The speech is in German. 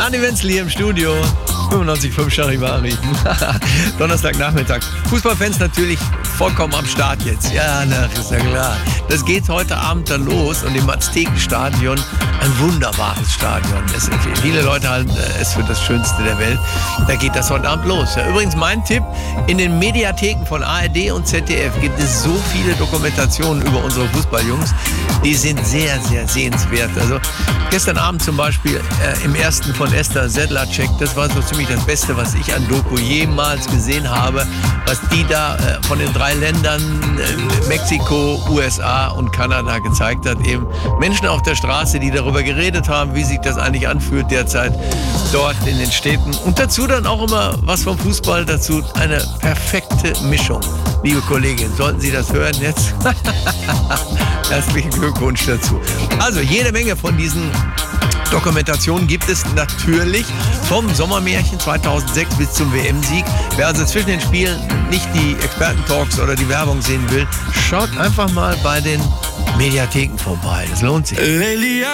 Dani Wenzl hier im Studio. 95.5 Charivari. Donnerstagnachmittag. Fußballfans natürlich vollkommen am Start jetzt. Ja, ist ja klar. Das geht heute Abend dann los und im Aztekenstadion, ein wunderbares Stadion. Viele Leute halten es für das Schönste der Welt. Da geht das heute Abend los. Ja, übrigens mein Tipp, in den Mediatheken von ARD und ZDF gibt es so viele Dokumentationen über unsere Fußballjungs. Die sind sehr, sehr sehenswert. Also gestern Abend zum Beispiel im ersten von Esther Sedlacek, das war so ziemlich das Beste, was ich an Doku jemals gesehen habe, was die da von den 3 Ländern Mexiko, USA und Kanada gezeigt hat. Eben Menschen auf der Straße, die darüber geredet haben, wie sich das eigentlich anfühlt derzeit dort in den Städten. Und dazu dann auch immer was vom Fußball dazu. Eine perfekte Mischung. Liebe Kollegin, sollten Sie das hören jetzt? Herzlichen Glückwunsch dazu. Also jede Menge von diesen Dokumentationen gibt es natürlich vom Sommermärchen 2006 bis zum WM-Sieg. Wer also zwischen den Spielen nicht die Experten-Talks oder die Werbung sehen will, schaut einfach mal bei den Mediatheken vorbei. Das lohnt sich.